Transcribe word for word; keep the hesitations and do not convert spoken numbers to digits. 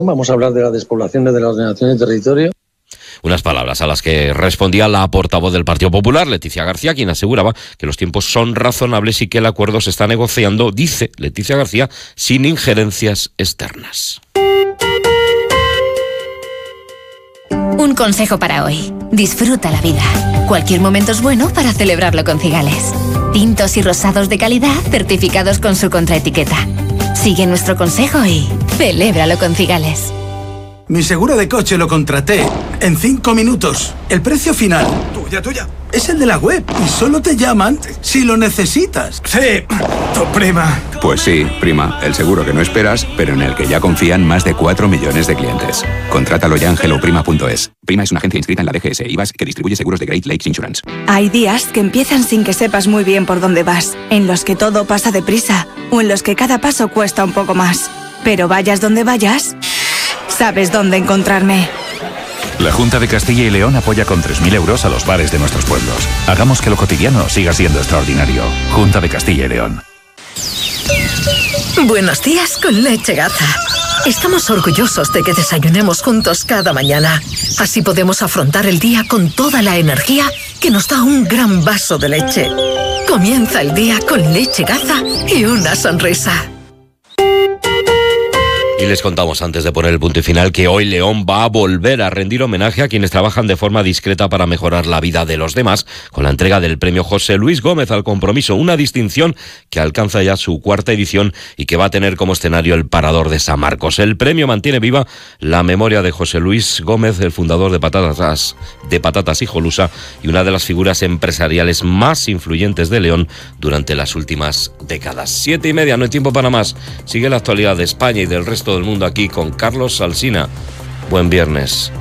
Vamos a hablar de las despoblaciones de la ordenación de territorio. Unas palabras a las que respondía la portavoz del Partido Popular, Leticia García, quien aseguraba que los tiempos son razonables y que el acuerdo se está negociando, dice Leticia García, sin injerencias externas. Un consejo para hoy. Disfruta la vida. Cualquier momento es bueno para celebrarlo con Cigales. Tintos y rosados de calidad certificados con su contraetiqueta. Sigue nuestro consejo y celébralo con Cigales. Mi seguro de coche lo contraté en cinco minutos. El precio final, tuya, tuya, es el de la web y solo te llaman si lo necesitas. Sí, tu prima. Pues sí, prima, el seguro que no esperas, pero en el que ya confían más de cuatro millones de clientes. Contrátalo ya en hello prima punto es. Prima es una agencia inscrita en la D G S I V A S que distribuye seguros de Great Lakes Insurance. Hay días que empiezan sin que sepas muy bien por dónde vas, en los que todo pasa deprisa o en los que cada paso cuesta un poco más. Pero vayas donde vayas, sabes dónde encontrarme. La Junta de Castilla y León apoya con tres mil euros a los bares de nuestros pueblos. Hagamos que lo cotidiano siga siendo extraordinario. Junta de Castilla y León. Buenos días con Leche Gaza. Estamos orgullosos de que desayunemos juntos cada mañana. Así podemos afrontar el día con toda la energía que nos da un gran vaso de leche. Comienza el día con Leche Gaza y una sonrisa. Y les contamos antes de poner el punto y final que hoy León va a volver a rendir homenaje a quienes trabajan de forma discreta para mejorar la vida de los demás con la entrega del premio José Luis Gómez al compromiso, una distinción que alcanza ya su cuarta edición y que va a tener como escenario el Parador de San Marcos. El premio mantiene viva la memoria de José Luis Gómez, el fundador de Patatas, de Patatas Hijolusa y una de las figuras empresariales más influyentes de León durante las últimas décadas. Siete y media, no hay tiempo para más. Sigue la actualidad de España y del resto del mundo aquí con Carlos Alsina. Buen viernes.